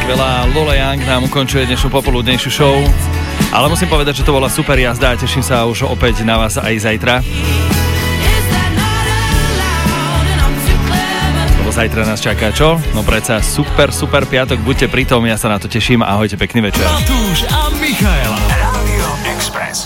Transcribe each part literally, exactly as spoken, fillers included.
Veľa Lola Young nám ukončuje dnešnú popoludnejšiu show. Ale musím povedať, že to bola super jazda a teším sa už opäť na vás aj zajtra. Lebo zajtra nás čaká čo? No predsa super, super piatok, buďte pritom, ja sa na to teším. Ahojte, pekný večer. Matúš a Michaela. Radio Express.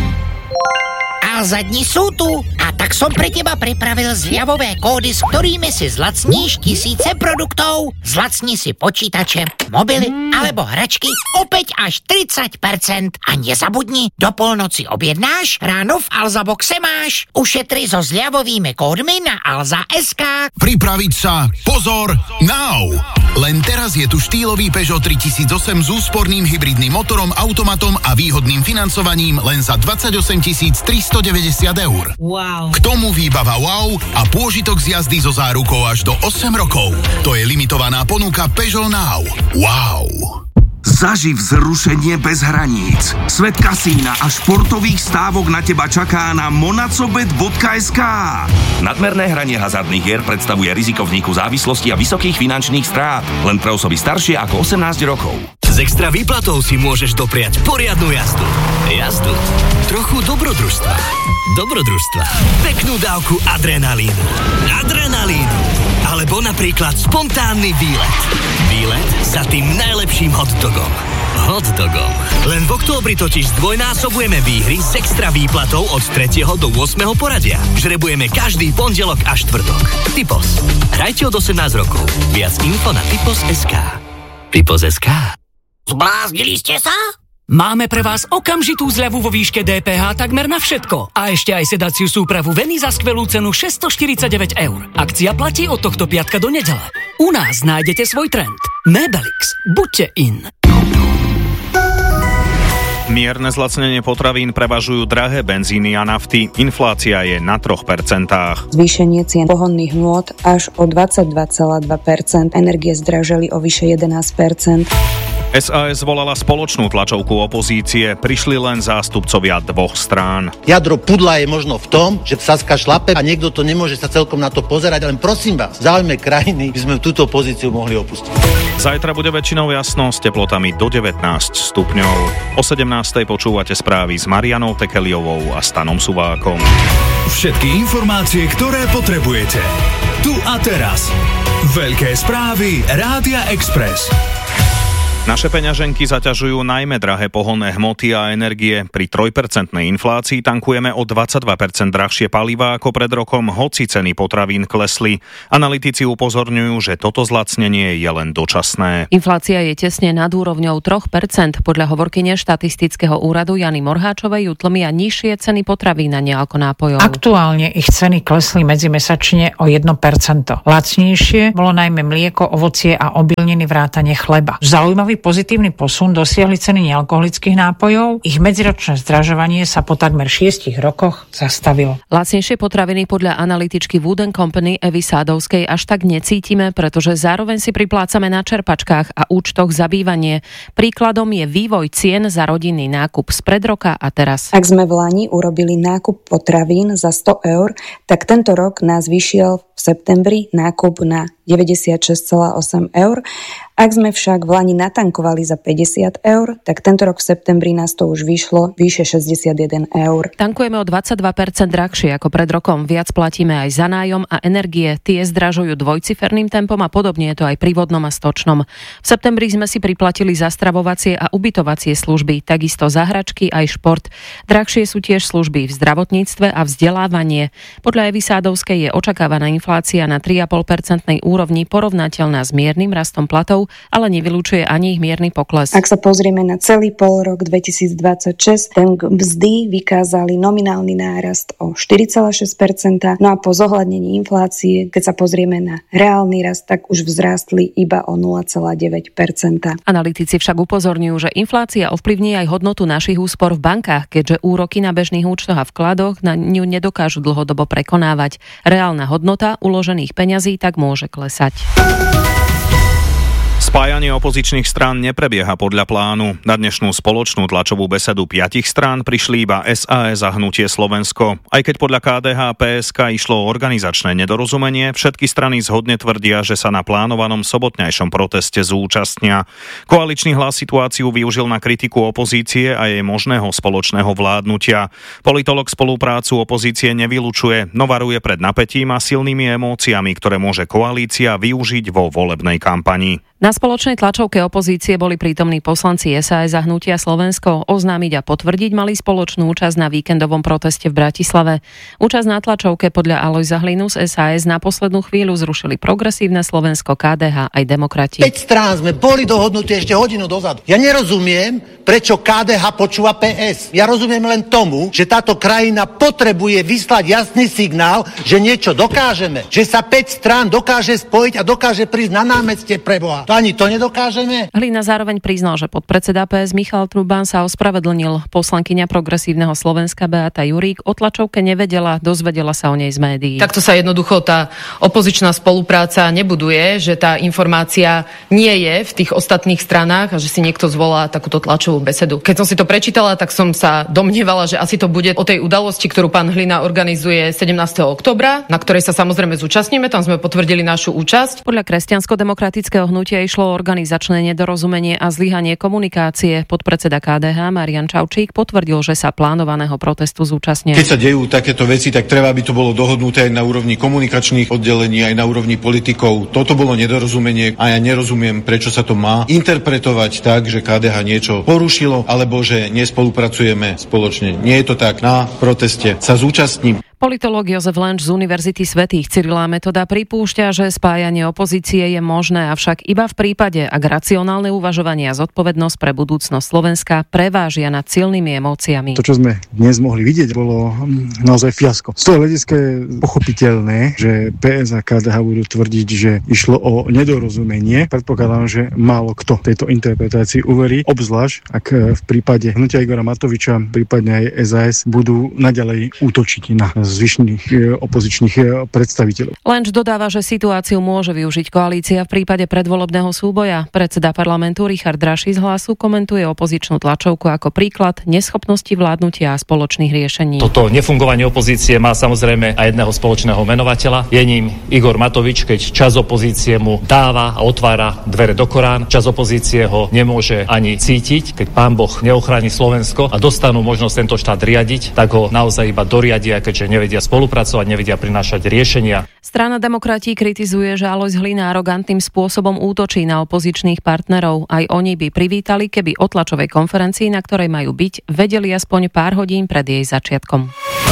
A dni sú tu a tak som pre teba pripravil zľavové kódy, s ktorými si zlacníš tisíce produktov. Zlacni si počítače, mobily alebo hračky opäť až tridsať percent. A nezabudni, do polnoci objednáš, ráno v Alza Boxe máš. Ušetri so zľavovými kódmi na alza bodka es ká. Pripraviť sa, pozor, now! Len teraz je tu štýlový Peugeot tritisícosem s úsporným hybridným motorom, automatom a výhodným financovaním len za dvadsaťosem tisíc tristodeväťdesiat eur. Wow. K tomu výbava wow a pôžitok z jazdy so zárukou až do osem rokov. To je limitovaná ponuka Peugeot Now. Wow. Zaživ vzrušenie bez hraníc. Svet kasína a športových stávok na teba čaká na monacobet bodka es ká. Nadmerné hranie hazardných hier predstavuje riziko vzniku závislosti a vysokých finančných strát. Len pre osoby staršie ako osemnásť rokov. S extra výplatou si môžeš dopriať poriadnu jazdu. Jazdu. Trochu dobrodružstva. Dobrodružstva. Peknú dávku adrenalínu. Adrenalínu. Alebo napríklad spontánny výlet. Výlet za tým najlepším hotdogom. Hotdogom. Len v októbri totiž zdvojnásobujeme výhry s extra výplatou od tretieho do ôsmeho poradia. Žrebujeme každý pondelok a štvrtok. Tipos. Hrajte od osemnásť rokov. Viac info na tipos bodka es ká. tipos bodka es ká. Zbláznili ste sa? Máme pre vás okamžitú zľavu vo výške dé pé há takmer na všetko. A ešte aj sedaciu súpravu Veny za skvelú cenu šesťstoštyridsaťdeväť eur. Akcia platí od tohto piatka do nedele. U nás nájdete svoj trend. Mebelix. Buďte in. Mierne zlacnenie potravín prevažujú drahé benzíny a nafty. Inflácia je na tri percentá. Zvýšenie cien pohonných nôd až o dvadsaťdva celá dva percenta. Energie zdraželi o vyše jedenásť percent. es a es zvolala spoločnú tlačovku opozície, prišli len zástupcovia dvoch strán. Jadro pudla je možno v tom, že Saska šlape a niekto to nemôže sa celkom na to pozerať, len prosím vás, v záujme krajiny by sme túto pozíciu mohli opustiť. Zajtra bude väčšinou jasno s teplotami do devätnásť stupňov. O sedemnástej počúvate správy s Marianou Tekeliovou a Stanom Suvákom. Všetky informácie, ktoré potrebujete. Tu a teraz. Veľké správy Rádia Express. Naše peňaženky zaťažujú najmä drahé pohonné hmoty a energie. Pri trojpercentnej inflácii tankujeme o dvadsaťdva percent drahšie palivá ako pred rokom, hoci ceny potravín klesli. Analytici upozorňujú, že toto zlacnenie je len dočasné. Inflácia je tesne nad úrovňou tri percentá. Podľa hovorkyne štatistického úradu Jany Morháčovej ju tlmia nižšie ceny potravín a nealko nápojov. Aktuálne ich ceny klesli medzimesačne o jedno percento. Lacnejšie bolo najmä mlieko, ovocie a obilniny vrátane chleba. Zaujímavý pozitívny posun dosiahli ceny nealkoholických nápojov. Ich medziročné zdražovanie sa po takmer šiestich rokoch zastavilo. Lacnejšie potraviny podľa analytičky Wood and Company Evy Sádovskej až tak necítime, pretože zároveň si priplácame na čerpačkách a účtoch za bývanie. Príkladom je vývoj cien za rodinný nákup spred roka a teraz. Ak sme v lani urobili nákup potravín za sto eur, tak tento rok nás vyšiel v septembri nákup na deväťdesiatšesť celá osem eur. Ak sme však v lani natankovali za päťdesiat eur, tak tento rok v septembri nás to už vyšlo vyše šesťdesiatjeden eur. Tankujeme o dvadsaťdva percent drahšie ako pred rokom. Viac platíme aj za nájom a energie. Tie zdražujú dvojciferným tempom a podobne je to aj pri vodnom a stočnom. V septembri sme si priplatili za stravovacie a ubytovacie služby, takisto za hračky aj šport. Drahšie sú tiež služby v zdravotníctve a vzdelávanie. Podľa Evy Sádovskej je očakávaná inflácia na tri celé päť percentnej úrovni porovnateľná s miernym rastom platov, ale nevylučuje ani ich mierny pokles. Ak sa pozrieme na celý polrok dvetisícdvadsaťšesť, ten mzdy vykázali nominálny nárast o štyri celé šesť percenta, no a po zohľadnení inflácie, keď sa pozrieme na reálny rast, tak už vzrástli iba o nula celé deväť percenta. Analytici však upozorňujú, že inflácia ovplyvní aj hodnotu našich úspor v bankách, keďže úroky na bežných účtoch a vkladoch na ňu nedokážu dlhodobo prekonávať. Reálna hodnota uložených peňazí tak môže klesať. Spájanie opozičných strán neprebieha podľa plánu. Na dnešnú spoločnú tlačovú besedu piatich strán prišli iba es a es a Hnutie Slovensko. Aj keď podľa ká dé há a pé es ká išlo o organizačné nedorozumenie, všetky strany zhodne tvrdia, že sa na plánovanom sobotňajšom proteste zúčastnia. Koaličný hlas situáciu využil na kritiku opozície a jej možného spoločného vládnutia. Politolog spoluprácu opozície nevylučuje, no varuje pred napätím a silnými emóciami, ktoré môže koalícia využiť vo volebnej kampani. Na spoločnej tlačovke opozície boli prítomní poslanci es a es a Hnutia Slovensko. Oznámiť a potvrdiť mali spoločnú účasť na víkendovom proteste v Bratislave. Účasť na tlačovke podľa Alojza Hlinu z es a es na poslednú chvíľu zrušili Progresívne Slovensko, ká dé há aj Demokrati. päť strán sme boli dohodnutí ešte hodinu dozadu. Ja nerozumiem, prečo ká dé há počúva pé es. Ja rozumiem len tomu, že táto krajina potrebuje vyslať jasný signál, že niečo dokážeme. Že sa päť strán dokáže spojiť a dokáže prísť na námestie preboha. To ani to nedokážeme. Hlina zároveň priznal, že podpredseda pé es Michal Truban sa ospravedlnil. Poslankyňa Progresívneho Slovenska Beata Jurík o tlačovke nevedela, dozvedela sa o nej z médií. Takto sa jednoducho tá opozičná spolupráca nebuduje, že tá informácia nie je v tých ostatných stranách a že si niekto zvolá takúto tlačovú besedu. Keď som si to prečítala, tak som sa domnievala, že asi to bude o tej udalosti, ktorú pán Hlina organizuje sedemnásteho októbra, na ktorej sa samozrejme zúčastníme, tam sme potvrdili našu účasť. Podľa Kresťansko-demokratického hnutia išlo o organizačné nedorozumenie a zlyhanie komunikácie. Podpredseda ká dé há Marian Čaučík potvrdil, že sa plánovaného protestu zúčastnia. Keď sa dejú takéto veci, tak treba, aby to bolo dohodnuté aj na úrovni komunikačných oddelení, aj na úrovni politikov. Toto bolo nedorozumenie a ja nerozumiem, prečo sa to má interpretovať tak, že ká dé há niečo porušilo, alebo že nespolupracujeme spoločne. Nie je to tak. Na proteste sa zúčastním. Politológ Jozef Lenč z Univerzity Svätých Cyrila Metoda pripúšťa, že spájanie opozície je možné, avšak iba v prípade, ak racionálne uvažovanie a zodpovednosť pre budúcnosť Slovenska prevážia nad silnými emóciami. To, čo sme dnes mohli vidieť, bolo naozaj fiasko. Z toho hľadiska je pochopiteľné, že pé es a ká dé há budú tvrdiť, že išlo o nedorozumenie. Predpokladám, že málo kto tejto interpretácii uverí, obzvlášť ak v prípade hnutia Igora Matoviča, prípadne aj es a es budú naďalej útočiť na zvyšných opozičných predstaviteľov. Lenč dodáva, že situáciu môže využiť koalícia v prípade predvolebného súboja. Predseda parlamentu Richard Draši z Hlasu komentuje opozičnú tlačovku ako príklad neschopnosti vládnutia a spoločných riešení. Toto nefungovanie opozície má samozrejme aj jedného spoločného menovateľa. Je ním Igor Matovič, keď čas opozície mu dáva a otvára dvere do Korán. Čas opozície ho nemôže ani cítiť. Keď pán Boh neochráni Slovensko a dostanú možnosť tento štát riadiť, tak ho naozaj iba doriadia, keďže nevedia spolupracovať, nevedia prinášať riešenia. Strana Demokratí kritizuje, že Alojz Hlina arogantným spôsobom útočí na opozičných partnerov. Aj oni by privítali, keby o tlačovej konferencii, na ktorej majú byť, vedeli aspoň pár hodín pred jej začiatkom.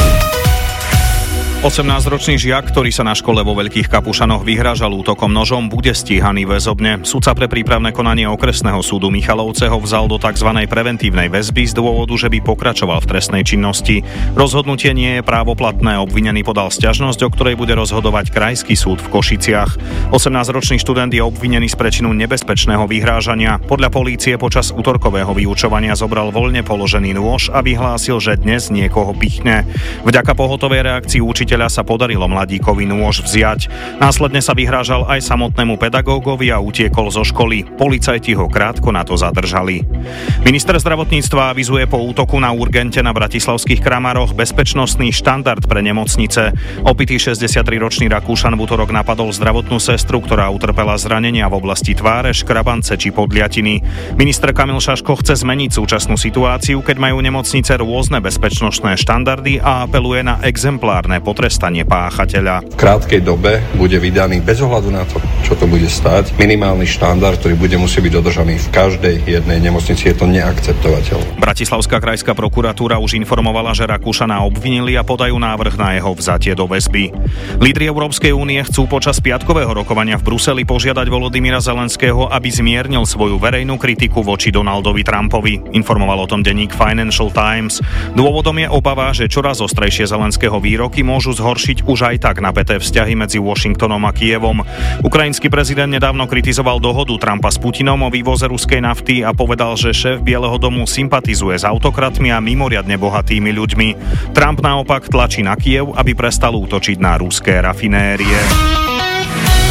osemnásťročný žiak, ktorý sa na škole vo Veľkých Kapušanoch vyhrážal útokom nožom, bude stíhaný väzobne. Sudca pre prípravné konanie okresného súdu Michalovce ho vzal do tzv. Preventívnej väzby z dôvodu, že by pokračoval v trestnej činnosti. Rozhodnutie nie je právoplatné, obvinený podal sťažnosť, o ktorej bude rozhodovať Krajský súd v Košiciach. osemnásťročný študent je obvinený z prečinu nebezpečného vyhrážania. Podľa polície počas útorkového vyučovania zobral voľne položený nôž a vyhlásil, že dnes niekoho pichne. Vďaka pohotovej reakcii učiteľa sa podarilo mladíkovi nôž vziať. Následne sa vyhrážal aj samotnému pedagógovi a utiekol zo školy. Policajti ho krátko na to zadržali. Minister zdravotníctva avizuje po útoku na urgente na bratislavských Kramaroch bezpečnostný štandard pre nemocnice. Opitý šesťdesiatriročný Rakúšan v utorok napadol zdravotnú sestru, ktorá utrpela zranenia v oblasti tváre, škrabance či podliatiny. Minister Kamil Šaško chce zmeniť súčasnú situáciu, keď majú nemocnice rôzne bezpečnostné štandardy a apeluje na exemplárne potrestanie páchateľa. V krátkej dobe bude vydaný bez ohľadu na to, čo to bude stáť, minimálny štandard, ktorý bude musieť byť dodržaný v každej jednej nemocnici. Je to neakceptovateľné. Bratislavská krajská prokuratúra už informovala, že Rakúšana obvinili a podajú návrh na jeho vzatie do väzby. Lídri Európskej únie chcú počas piatkového rokovania v Bruseli požiadať Volodymyra Zelenského, aby zmiernil svoju verejnú kritiku voči Donaldovi Trumpovi. Informoval o tom denník Financial Times. Dôvodom je obava, že čoraz ostrejšie Zelenského výroky môžu zhoršiť už aj tak napäté vzťahy medzi Washingtonom a Kyjevom. Ukrajinský prezident nedávno kritizoval dohodu Trumpa s Putinom o vývoze ruskej nafty a povedal, že šéf Bieleho domu sympatizuje s autokratmi a mimoriadne bohatými ľuďmi. Trump naopak tlačí na Kyjev, aby prestal útočiť na ruské rafinérie.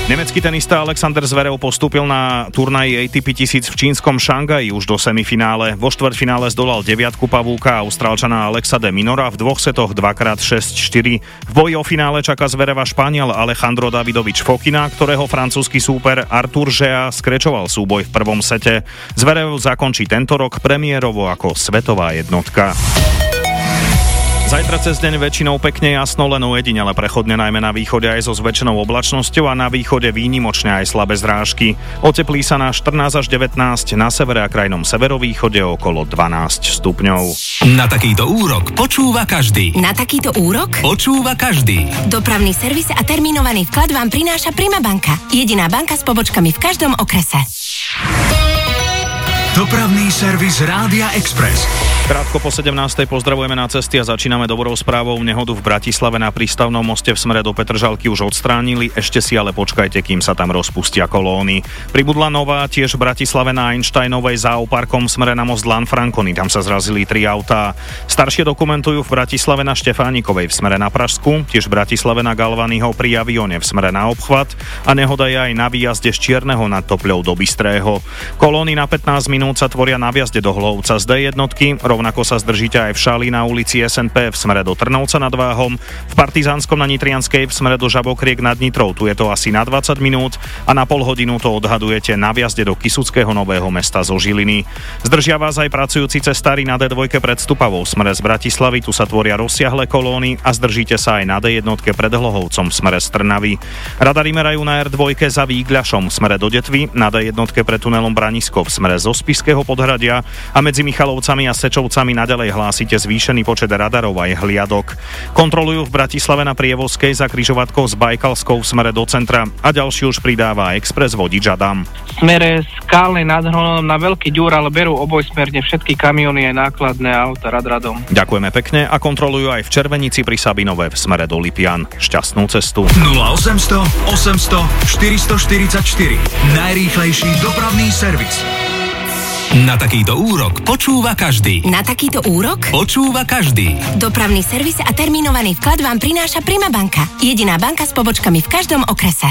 Nemecký tenista Alexander Zverev postúpil na turnaji á té pé tisíc v čínskom Šangaji už do semifinále. Vo štvrťfinále zdolal deviatku pavúka Austrálčana Alexa de Minora v dvoch setoch dvakrát šesť štyri. V boji o finále čaká Zvereva Španiel Alejandro Davidovič Fokina, ktorého francúzsky súper Artur Gea skrečoval súboj v prvom sete. Zverev zakončí tento rok premiérovo ako svetová jednotka. Zajtra cez deň väčšinou pekne jasno, len ujedinele prechodne najmä na východe aj so zväčšenou oblačnosťou a na východe výnimočne aj slabé zrážky. Oteplí sa na štrnásť až devätnásť, na severe a krajnom severovýchode okolo dvanásť stupňov. Na takýto úrok počúva každý. Na takýto úrok Počúva každý. Dopravný servis a termínovaný vklad vám prináša Prima banka. Jediná banka s pobočkami v každom okrese. Dopravný servis Rádia Express. Krátko po sedemnástej pozdravujeme na cesty a začíname dobrou správou. Nehodu v Bratislave na prístavnom moste v smere do Petržalky už odstránili, ešte si ale počkajte, kým sa tam rozpustia kolóny. Pribudla nová tiež v Bratislave na Einsteinovej za Zooparkom v smere na most Lanfranconi, tam sa zrazili tri autá. Staršie dokumentujú v Bratislave na Štefánikovej v smere na Pražsku, tiež v Bratislave na Galvanyho pri Avione v smere na obchvat a nehoda je aj na výjazde z Čierneho nad Topľou do Bystrého. Kolóny na pätnásť minút sa tvoria na výjazde do Hlovca z dé jednotky, rovnako sa zdržíte aj v Šali na ulici es en pé v smere do Trnovca nad Váhom, v Partizánskom na Nitrianskej v smere do Žabokriek nad Nitrou, tu je to asi na dvadsať minút a na pol hodinu to odhadujete na výjazde do Kysuckého Nového Mesta zo Žiliny. Zdržia vás aj pracujúci cestári na dé dva pred Stupavou v smere z Bratislavy, tu sa tvoria rozsiahle kolóny a zdržíte sa aj na dé jedna pred Hlohovcom v smere z Trnavy. Radari merajú na er dva za Výgľašom v smere do Detvy, na dé jedna pred tunelom Branisko v smere zo Spišského Podhradia a medzi Michalovcami a Sečovcami naďalej hlásite zvýšený počet radarov aj hliadok. Kontrolujú v Bratislave na Prievozkej za križovatkou s Bajkalskou v smere do centra a ďalší už pridáva Express vodič Adam. V smere Skálnej nad Hronom na Veľký Ďur, ale berú obojsmerne všetky kamiony aj nákladné auta rad radom. Ďakujeme pekne a kontrolujú aj v Červenici pri Sabinove v smere do Lipian. Šťastnú cestu. nula osemsto osemsto štyristoštyridsaťštyri. Najrýchlejší dopravný servis. Na takýto úrok počúva každý. Na takýto úrok Počúva každý. Dopravný servis a termínovaný vklad vám prináša Prima banka. Jediná banka s pobočkami v každom okrese.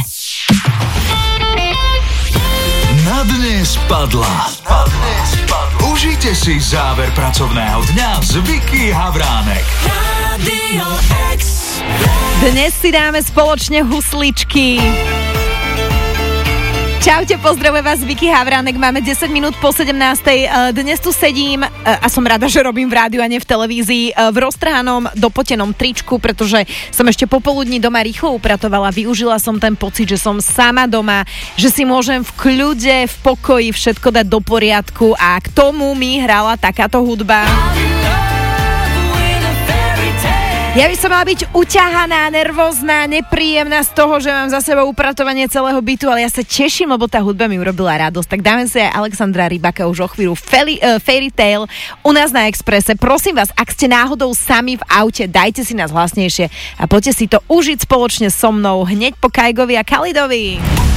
Na dnes padla. Užite si záver pracovného dňa z Vicky Havránek. Radio X. Dnes si dáme spoločne husličky. Čaute, pozdravujem vás, Vicky Havránek, máme desať minút po sedemnástej. Dnes tu sedím a som rada, že robím v rádiu a nie v televízii v roztrhanom, dopotenom tričku, pretože som ešte popoludní doma rýchlo upratovala, využila som ten pocit, že som sama doma, že si môžem v kľude, v pokoji všetko dať do poriadku a k tomu mi hrala takáto hudba. Ja by som mala byť uťahaná, nervózna, nepríjemná z toho, že mám za sebou upratovanie celého bytu, ale ja sa teším, lebo tá hudba mi urobila radosť. Tak dáme si aj Alexandra Rybaka už o chvíľu. Fairy, uh, Fairy Tale u nás na Expresse. Prosím vás, ak ste náhodou sami v aute, dajte si nás hlasnejšie a poďte si to užiť spoločne so mnou hneď po Kajgovi a Kalidovi.